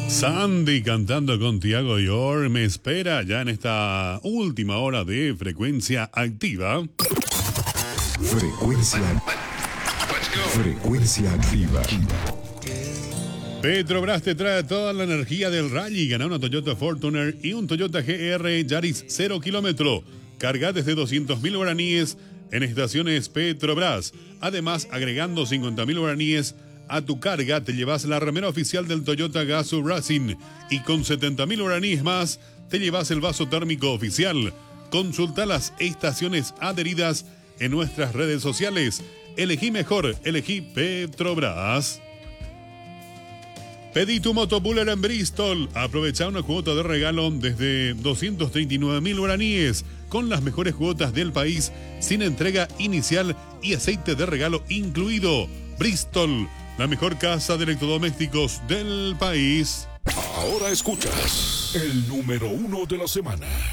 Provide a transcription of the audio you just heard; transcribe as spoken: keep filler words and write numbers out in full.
Sandy cantando con Tiago Yor me espera ya en esta última hora de Frecuencia Activa. Frecuencia. Frecuencia Activa. Petrobras te trae toda la energía del rally. Gana una Toyota Fortuner y un Toyota G R Yaris cero kilómetro. Carga desde doscientos mil guaraníes en estaciones Petrobras. Además, agregando cincuenta mil guaraníes a tu carga, te llevas la remera oficial del Toyota Gazoo Racing. Y con setenta mil guaraníes más, te llevas el vaso térmico oficial. Consulta las estaciones adheridas en nuestras redes sociales. Elegí mejor, elegí Petrobras. Pedí tu motopuller en Bristol. Aprovecha una cuota de regalo desde doscientos treinta y nueve mil guaraníes con las mejores cuotas del país, sin entrega inicial y aceite de regalo incluido. Bristol, la mejor casa de electrodomésticos del país. Ahora escuchas el número uno de la semana.